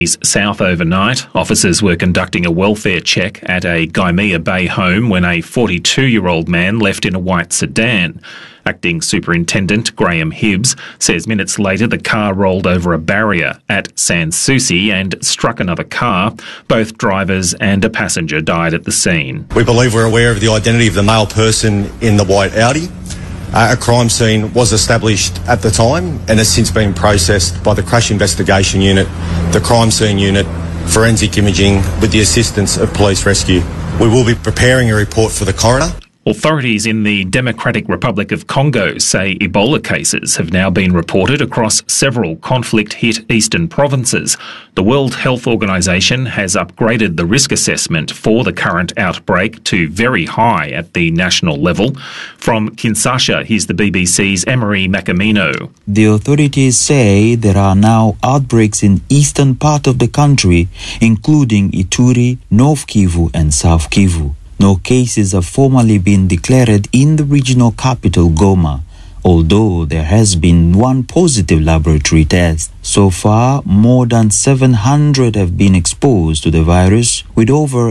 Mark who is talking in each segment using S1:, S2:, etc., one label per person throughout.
S1: South overnight. Officers were conducting a welfare check at a Gymea Bay home when a 42-year-old man left in a white sedan. Acting Superintendent Graham Hibbs says minutes later the car rolled over a barrier at Sans Souci and struck another car. Both drivers and a passenger died at the scene.
S2: We believe we're aware of the identity of the male person in the white Audi. A crime scene was established at the time and has since been processed by the Crash Investigation Unit, the Crime Scene Unit, Forensic Imaging with the assistance of Police Rescue. We will be preparing a report for the coroner.
S1: Authorities in the Democratic Republic of Congo say Ebola cases have now been reported across several conflict-hit eastern provinces. The World Health Organization has upgraded the risk assessment for the current outbreak to very high at the national level. From Kinshasa, here's the BBC's Emery Macamino.
S3: The authorities say there are now outbreaks in eastern part of the country, including Ituri, North Kivu and South Kivu. No cases have formally been declared in the regional capital, Goma, although there has been one positive laboratory test. So far, more than 700 have been exposed to the virus, with over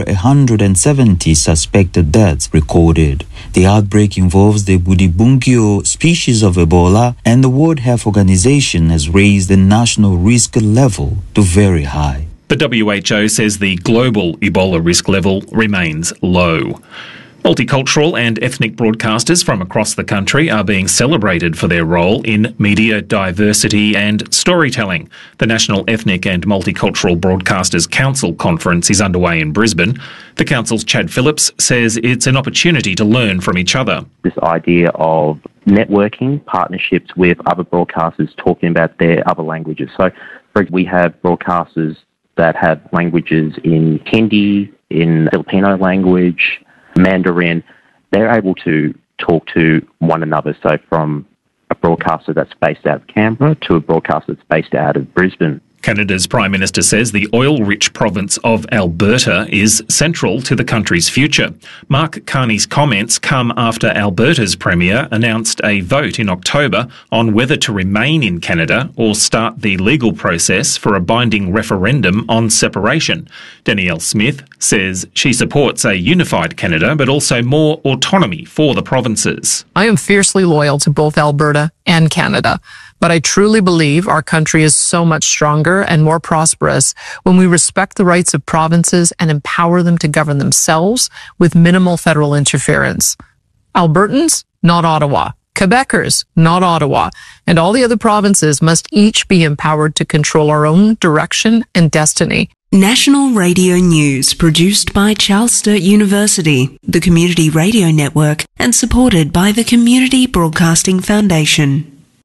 S3: 170 suspected deaths recorded. The outbreak involves the Budibungyo species of Ebola, and the World Health Organization has raised the national risk level to very high.
S1: The WHO says the global Ebola risk level remains low. Multicultural and ethnic broadcasters from across the country are being celebrated for their role in media diversity and storytelling. The National Ethnic and Multicultural Broadcasters Council conference is underway in Brisbane. The council's Chad Phillips says it's an opportunity to learn from each other.
S4: This idea of networking, partnerships with other broadcasters talking about their other languages. So we have broadcasters that have languages in Hindi, in Filipino language, Mandarin. They're able to talk to one another. So from a broadcaster that's based out of Canberra to a broadcaster that's based out of Brisbane.
S1: Canada's Prime Minister says the oil-rich province of Alberta is central to the country's future. Mark Carney's comments come after Alberta's Premier announced a vote in October on whether to remain in Canada or start the legal process for a binding referendum on separation. Danielle Smith says she supports a unified Canada but also more autonomy for the provinces.
S5: I am fiercely loyal to both Alberta and Canada, but I truly believe our country is so much stronger and more prosperous when we respect the rights of provinces and empower them to govern themselves with minimal federal interference. Albertans, not Ottawa. Quebecers, not Ottawa. And all the other provinces must each be empowered to control our own direction and destiny.
S6: National Radio News, produced by Charles Sturt University, the Community Radio Network, and supported by the Community Broadcasting Foundation.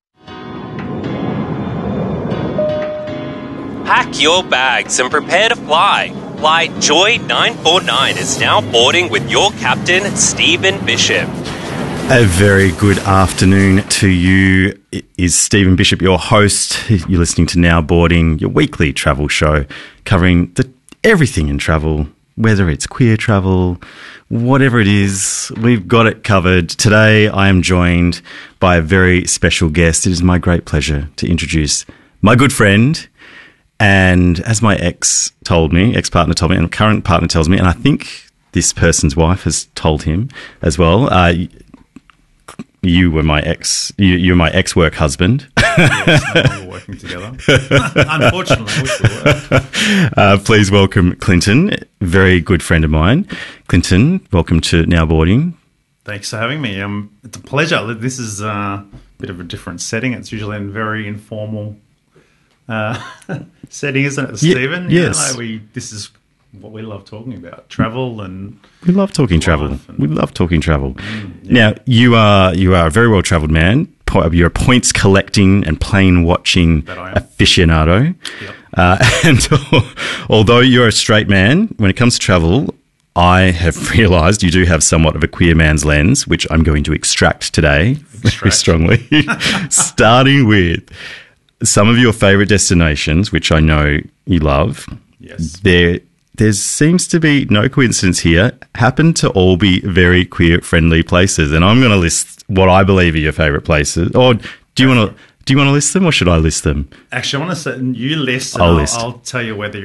S7: Pack your bags and prepare to fly. Flight Joy 949 is now boarding with your captain, Stephen Bishop.
S8: A very good afternoon to you. It is Stephen Bishop, your host. You're listening to Now Boarding, your weekly travel show covering everything in travel, whether it's queer travel, whatever it is, we've got it covered. Today I am joined by a very special guest. It is my great pleasure to introduce my good friend, and as my ex-partner told me, and current partner tells me, and I think this person's wife has told him as well, you were my you're my ex-work husband.
S9: Yes, no, we're working together. Unfortunately, we still work.
S8: Please welcome Clinton, very good friend of mine. Clinton, welcome to Now Boarding.
S9: Thanks for having me. It's a pleasure. This is a bit of a different setting. It's usually in very informal setting, isn't it, Stephen?
S8: Yes.
S9: This is what we love talking about, travel, and
S8: we love talking travel. We love talking travel. Now, you are a very well travelled man. You're a points collecting and plane watching aficionado. Yep. And although you're a straight man, when it comes to travel, I have realised you do have somewhat of a queer man's lens, which I'm going to extract today very strongly, starting with some of your favourite destinations, which I know you love.
S9: Yes.
S8: There seems to be no coincidence here, happen to all be very queer-friendly places. And I'm going to list what I believe are your favourite places. Or do you want Do you want to list them or should I list them?
S9: Actually, I want to say you list.
S8: I'll list.
S9: I'll tell you whether